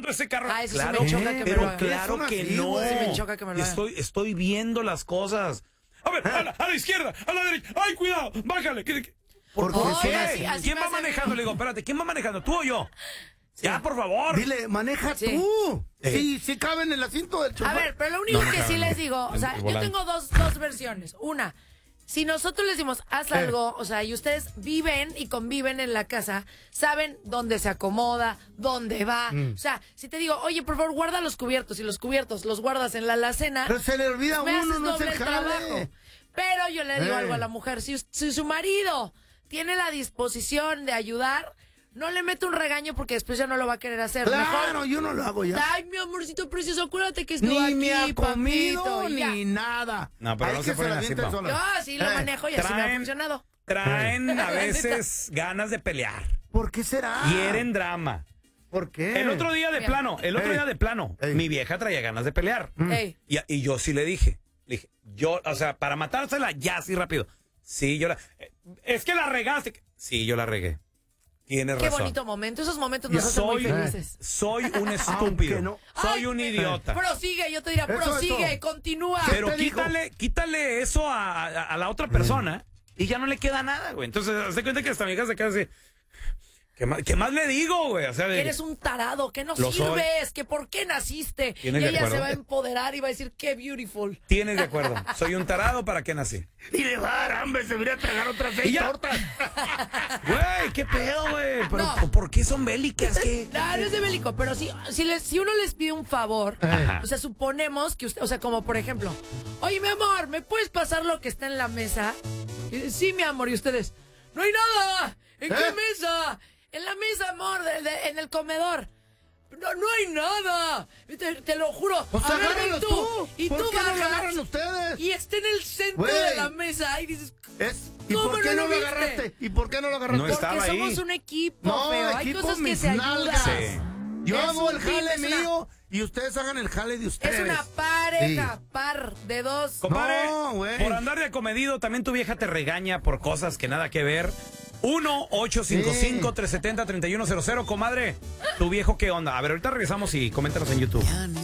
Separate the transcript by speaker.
Speaker 1: ese carro.
Speaker 2: Ah, eso
Speaker 1: claro,
Speaker 2: sí me choca que me
Speaker 1: pero
Speaker 2: lo hagan.
Speaker 1: claro que no.
Speaker 2: Sí me choca que me lo hagan.
Speaker 1: Estoy viendo las cosas. A ver, a la izquierda, a la derecha. ¡Ay, cuidado! ¡Bájale!
Speaker 3: ¿Por
Speaker 2: Oye,
Speaker 3: qué?
Speaker 2: así
Speaker 1: ¿Quién
Speaker 2: me
Speaker 1: va
Speaker 2: hacen-
Speaker 1: manejando? Le digo, espérate, ¿quién va manejando? ¿Tú o yo? Ya, por favor.
Speaker 3: Dile, maneja
Speaker 2: Sí.
Speaker 3: tú. Sí, cabe en el asiento del
Speaker 2: A
Speaker 3: chofer.
Speaker 2: ver, pero lo único que sí les digo, o sea,
Speaker 1: El
Speaker 2: yo
Speaker 1: volante.
Speaker 2: tengo dos versiones. Una, si nosotros les decimos, haz algo, o sea, y ustedes viven y conviven en la casa, saben dónde se acomoda, dónde va. O sea, si te digo, oye, por favor, guarda los cubiertos, y los cubiertos los guardas en la alacena,
Speaker 3: Pero se le olvida a
Speaker 2: me
Speaker 3: uno,
Speaker 2: haces
Speaker 3: no es
Speaker 2: doble
Speaker 3: el
Speaker 2: trabajo.
Speaker 3: jale.
Speaker 2: Pero yo le digo algo a la mujer, si su marido tiene la disposición de ayudar, no le mete un regaño porque después ya no lo va a querer hacer.
Speaker 3: Claro,
Speaker 2: Mejor,
Speaker 3: yo no lo hago ya.
Speaker 2: ay, mi amorcito precioso, acuérdate que estuvo
Speaker 3: Ni
Speaker 2: aquí,
Speaker 3: me ha comido,
Speaker 2: papito, y ya.
Speaker 3: ni nada.
Speaker 1: No, pero
Speaker 3: Ahí
Speaker 1: no
Speaker 3: que
Speaker 1: se ponen
Speaker 3: la
Speaker 1: así,
Speaker 3: avienten
Speaker 1: pa.
Speaker 3: sola.
Speaker 2: Yo sí lo manejo y así me ha funcionado.
Speaker 1: Traen a veces ganas de pelear.
Speaker 3: ¿Por qué será?
Speaker 1: Quieren drama.
Speaker 3: ¿Por qué?
Speaker 1: El otro día de plano,
Speaker 3: Ey.
Speaker 1: mi vieja traía ganas de pelear.
Speaker 2: Ey.
Speaker 1: Y yo sí le dije, yo, o sea, para matársela ya así rápido. Sí, es que la regaste. Sí, yo la regué. Tienes
Speaker 2: Qué
Speaker 1: razón.
Speaker 2: bonito momento. Esos momentos nos hacen muy felices.
Speaker 1: Soy un estúpido.
Speaker 3: no.
Speaker 1: Soy
Speaker 2: Ay,
Speaker 1: un idiota.
Speaker 2: Prosigue, yo te diría,
Speaker 3: Eso,
Speaker 2: prosigue,
Speaker 3: eso.
Speaker 2: continúa.
Speaker 1: Pero
Speaker 3: te dijo?
Speaker 1: quítale eso a la otra persona y ya no le queda nada, güey. Entonces, hazte cuenta que hasta mi hija se queda así. ¿Qué más le digo, güey? O sea,
Speaker 2: Eres un tarado, que no
Speaker 1: Lo soy.
Speaker 2: sirves, que por qué naciste. Y
Speaker 1: ¿Tienes de
Speaker 2: ella
Speaker 1: acuerdo?
Speaker 2: se va a empoderar y va a decir, qué beautiful.
Speaker 1: Tienes de acuerdo. Soy un tarado, ¿para qué nací?
Speaker 3: Y le va a dar hambre, se viene a tragar otras
Speaker 1: Y
Speaker 3: 6
Speaker 1: ya.
Speaker 3: tortas.
Speaker 1: Güey, qué pedo, güey. Pero
Speaker 2: No.
Speaker 1: ¿por qué son bélicas? ¿Qué?
Speaker 2: No, no es de bélico, pero si uno les pide un favor,
Speaker 1: Ajá.
Speaker 2: o sea, suponemos que usted, o sea, como por ejemplo, oye, mi amor, ¿me puedes pasar lo que está en la mesa? Y, sí, mi amor, y ustedes, no hay nada. ¿En qué mesa? En la mesa, amor, en el comedor. No hay nada. Te lo juro.
Speaker 3: Pues
Speaker 2: A ver, ven
Speaker 3: agárralo
Speaker 2: tú. Y
Speaker 3: ¿Por
Speaker 2: tú
Speaker 3: qué no lo
Speaker 2: bajas.
Speaker 3: agarran ustedes?
Speaker 2: Y está en el centro
Speaker 3: Güey.
Speaker 2: de la mesa. Y dices,
Speaker 3: ¿Y
Speaker 2: ¿cómo
Speaker 3: por qué
Speaker 2: no
Speaker 3: no
Speaker 2: lo
Speaker 3: lo
Speaker 2: viste?
Speaker 3: agarraste? ¿Y por qué no lo agarraste?
Speaker 1: No
Speaker 2: porque
Speaker 1: estaba ahí.
Speaker 2: somos un equipo,
Speaker 3: No,
Speaker 2: feo. Hay
Speaker 3: equipo
Speaker 2: cosas que
Speaker 3: mis
Speaker 2: se
Speaker 3: nalgas.
Speaker 2: ayudan.
Speaker 1: Sí.
Speaker 3: Yo
Speaker 2: Es
Speaker 3: hago el
Speaker 2: un team,
Speaker 3: jale
Speaker 2: es una-
Speaker 3: mío y ustedes hagan el jale de ustedes.
Speaker 2: Es una pareja,
Speaker 3: Sí.
Speaker 2: par de dos.
Speaker 1: Compadre,
Speaker 3: No, güey.
Speaker 1: por andar de acomedido, también tu vieja te regaña por cosas que nada que ver. 1-855-370-3100, comadre. ¿Tu viejo qué onda? A ver, ahorita regresamos y coméntanos en YouTube.